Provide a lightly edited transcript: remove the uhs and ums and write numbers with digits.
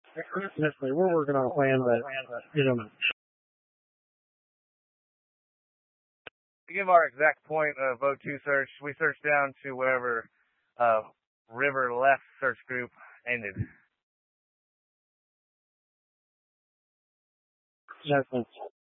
Definitely, we're working on a plan, but To give our exact point of O2 search, we searched down to wherever River left search group ended. definitely.